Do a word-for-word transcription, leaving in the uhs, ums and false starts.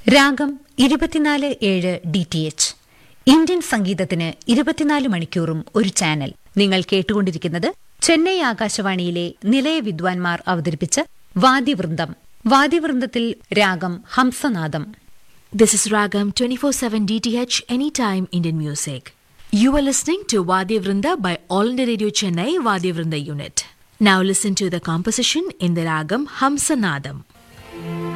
രാഗം ഇരുപത്തിനാല് ഏഴ് ഡി ടി എച്ച് ഇന്ത്യൻ സംഗീതത്തിന് ഇരുപത്തിനാല് മണിക്കൂറും ഒരു ചാനൽ. നിങ്ങൾ കേട്ടുകൊണ്ടിരിക്കുന്നത് ചെന്നൈ ആകാശവാണിയിലെ നിലയ വിദ്വാൻമാർ അവതരിപ്പിച്ച വാദ്യവൃന്ദം. വാദ്യവൃന്ദത്തിൽ രാഗം ഹംസനാദം. This is Ragam twenty-four seven D T H Anytime Indian Music. You are listening to Vadya Vrinda by All India Radio Chennai Vadya Vrinda Unit. Now listen to the composition in the Ragam Hamsanadam.